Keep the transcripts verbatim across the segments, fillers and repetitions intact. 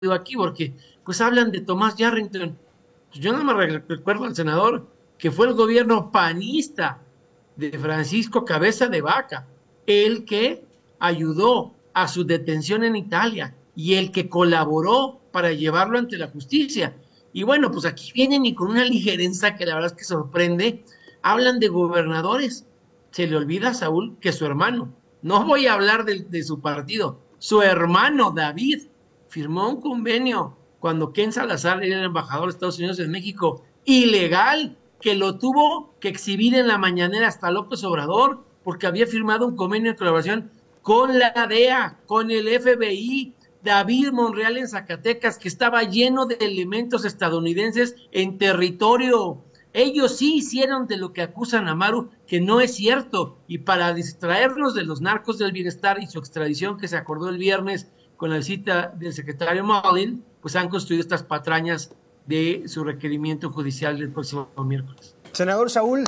aquí, porque pues hablan de Tomás Yarrington. Pues yo no me recuerdo al senador que fue el gobierno panista de Francisco Cabeza de Vaca, el que ayudó a su detención en Italia y el que colaboró para llevarlo ante la justicia. Y bueno, pues aquí vienen y con una ligereza que la verdad es que sorprende, hablan de gobernadores. Se le olvida a Saúl que su hermano, no voy a hablar de, de su partido, su hermano David firmó un convenio cuando Ken Salazar era el embajador de Estados Unidos en México, ilegal, que lo tuvo que exhibir en la mañanera hasta López Obrador, porque había firmado un convenio de colaboración con la D E A, con el F B I, David Monreal en Zacatecas, que estaba lleno de elementos estadounidenses en territorio. Ellos sí hicieron de lo que acusan a Maru, que no es cierto, y para distraernos de los narcos del bienestar y su extradición que se acordó el viernes con la visita del secretario Mullin, pues han construido estas patrañas de su requerimiento judicial del próximo miércoles. Senador Saúl.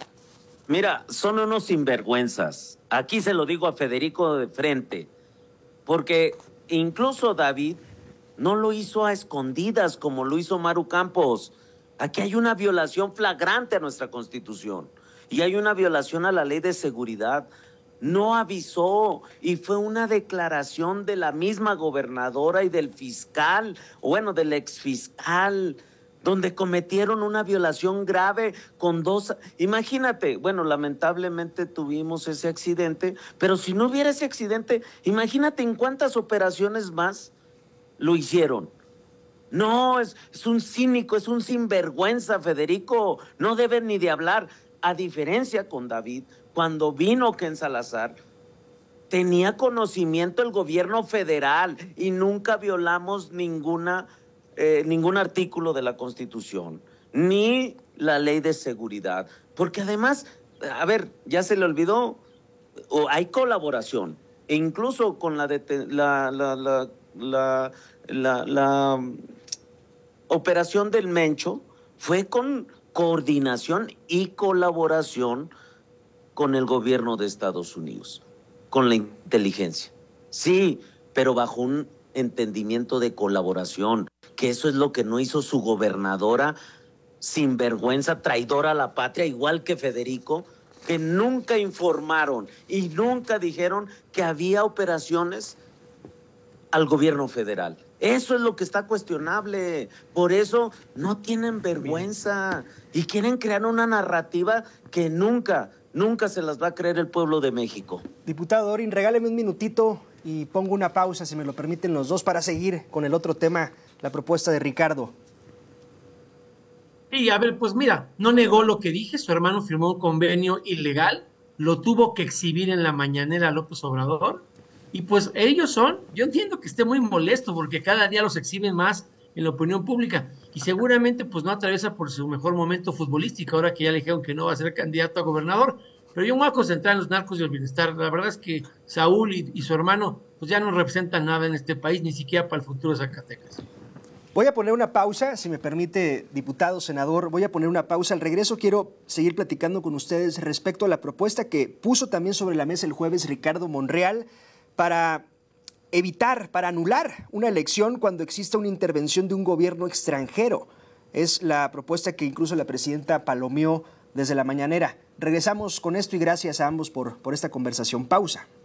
Mira, son unos sinvergüenzas. Aquí se lo digo a Federico de frente, porque incluso David no lo hizo a escondidas como lo hizo Maru Campos. Aquí hay una violación flagrante a nuestra Constitución y hay una violación a la ley de seguridad. No avisó y fue una declaración de la misma gobernadora y del fiscal, o bueno, del exfiscal, donde cometieron una violación grave con dos... Imagínate, bueno, lamentablemente tuvimos ese accidente, pero si no hubiera ese accidente, imagínate en cuántas operaciones más lo hicieron. No, es, es un cínico, es un sinvergüenza, Federico, no deben ni de hablar. A diferencia con David, cuando vino Ken Salazar, tenía conocimiento el gobierno federal y nunca violamos ninguna, eh, ningún artículo de la Constitución, ni la ley de seguridad. Porque además, a ver, ya se le olvidó, o hay colaboración, e incluso con la, la, la, la, la, la, la operación del Mencho, fue con coordinación y colaboración con el gobierno de Estados Unidos, con la inteligencia. Sí, pero bajo un entendimiento de colaboración, que eso es lo que no hizo su gobernadora, sinvergüenza, traidora a la patria, igual que Federico, que nunca informaron y nunca dijeron que había operaciones al gobierno federal. Eso es lo que está cuestionable. Por eso no tienen vergüenza y quieren crear una narrativa que nunca, nunca se las va a creer el pueblo de México. Diputado Dorin, regáleme un minutito y pongo una pausa, si me lo permiten los dos, para seguir con el otro tema, la propuesta de Ricardo. Y a ver, pues mira, no negó lo que dije, su hermano firmó un convenio ilegal, lo tuvo que exhibir en la mañanera López Obrador. Y pues ellos son, yo entiendo que esté muy molesto porque cada día los exhiben más en la opinión pública y seguramente pues no atraviesa por su mejor momento futbolístico ahora que ya le dijeron que no va a ser candidato a gobernador, pero yo me voy a concentrar en los narcos y el bienestar. La verdad es que Saúl y, y su hermano pues ya no representan nada en este país, ni siquiera para el futuro de Zacatecas. Voy a poner una pausa, si me permite, diputado, senador, voy a poner una pausa. Al regreso quiero seguir platicando con ustedes respecto a la propuesta que puso también sobre la mesa el jueves Ricardo Monreal, para evitar, para anular una elección cuando exista una intervención de un gobierno extranjero. Es la propuesta que incluso la presidenta palomeó desde la mañanera. Regresamos con esto y gracias a ambos por, por esta conversación. Pausa.